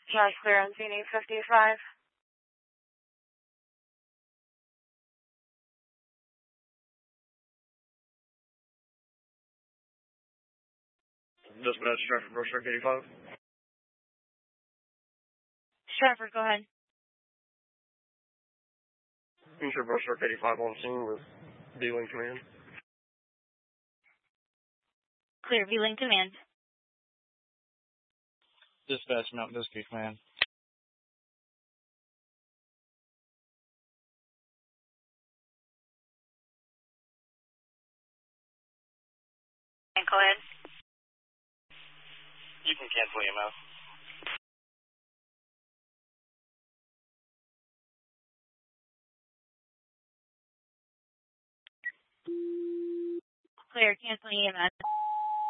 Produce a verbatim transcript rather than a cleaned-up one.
Josh clear on scene eight fifty-five. Dispatch, traffic, Brush Truck eighty-five. Stratford, go ahead. Ensure Brush Truck eighty-five on scene with D-Link command. Clear, V-Link command. Dispatch, Mount Biscayne command. Go ahead. You can cancel E M S. Clear, cancel E M S.